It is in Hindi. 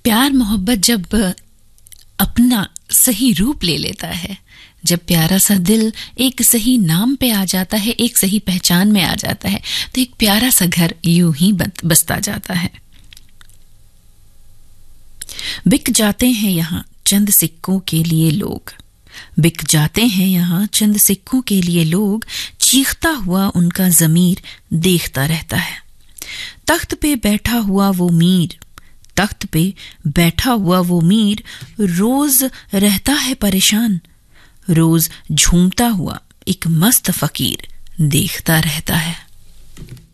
प्यार मोहब्बत जब अपना सही रूप ले लेता है, जब प्यारा सा दिल एक सही नाम पे आ जाता है, एक सही पहचान में आ जाता है, तो एक प्यारा सा घर यूं ही बसता जाता है। बिक जाते हैं यहाँ चंद सिक्कों के लिए लोग, बिक जाते हैं यहाँ चंद सिक्कों के लिए लोग, चीखता हुआ उनका ज़मीर देखता रहता है। तख्त पे बैठा हुआ वो मीर, तख्त पे बैठा हुआ वो मीर रोज रहता है परेशान, रोज झूमता हुआ एक मस्त फकीर देखता रहता है।